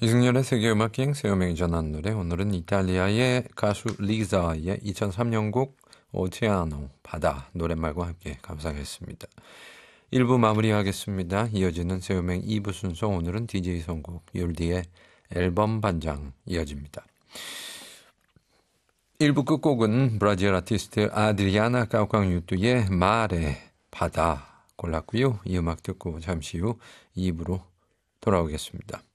이승열의 세계음악여행 세요명이 전한 노래, 오늘은 이탈리아의 가수 리자의 2003년 곡 오체아노 바다 노랫말과 함께 감상했습니다. 1부 마무리하겠습니다. 이어지는 세요명 2부 순서, 오늘은 DJ 선곡 율디의 앨범 반장 이어집니다. 1부 끝곡은 브라질 아티스트 아드리아나 까우깡유뚜의 말의 바다 골랐고요. 이 음악 듣고 잠시 후 2부로 돌아오겠습니다.